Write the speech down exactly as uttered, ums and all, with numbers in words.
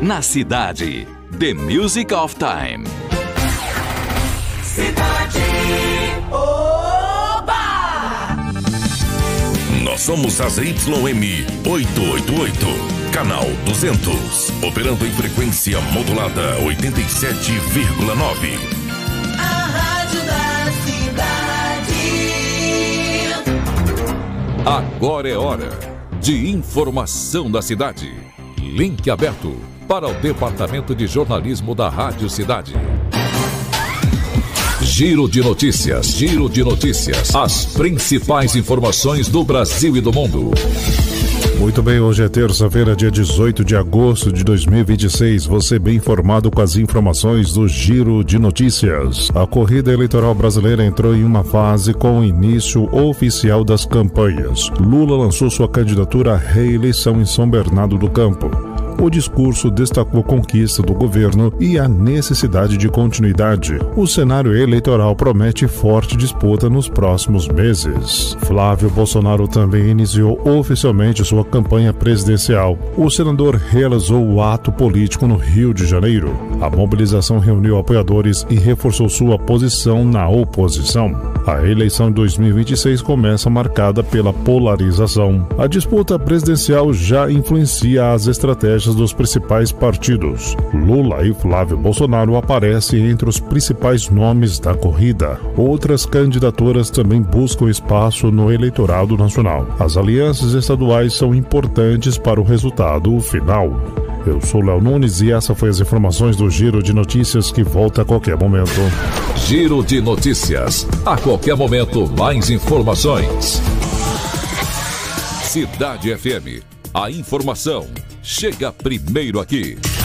Na cidade, The Music of Time. Cidade. Oba! Nós somos a Z Y M oitocentos e oitenta e oito, canal duzentos, operando em frequência modulada oitenta e sete vírgula nove. A rádio da cidade. Agora é hora de informação da cidade. Link aberto para o Departamento de Jornalismo da Rádio Cidade. Giro de notícias, giro de notícias. As principais informações do Brasil e do mundo. Muito bem, hoje é terça-feira, dia dezoito de agosto de dois mil e vinte e seis. Você bem informado com as informações do Giro de Notícias. A corrida eleitoral brasileira entrou em uma fase com o início oficial das campanhas. Lula lançou sua candidatura à reeleição em São Bernardo do Campo. O discurso destacou a conquista do governo e a necessidade de continuidade. O cenário eleitoral promete forte disputa nos próximos meses. Flávio Bolsonaro também iniciou oficialmente sua campanha presidencial. O senador realizou o ato político no Rio de Janeiro. A mobilização reuniu apoiadores e reforçou sua posição na oposição. A eleição de dois mil e vinte e seis começa marcada pela polarização. A disputa presidencial já influencia as estratégias dos principais partidos. Lula e Flávio Bolsonaro aparecem entre os principais nomes da corrida. Outras candidaturas também buscam espaço no eleitorado nacional. As alianças estaduais são importantes para o resultado final. Eu sou Léo Nunes e essa foi as informações do Giro de Notícias, que volta a qualquer momento. Giro de Notícias. A qualquer momento, mais informações. Cidade F M. A informação chega primeiro aqui.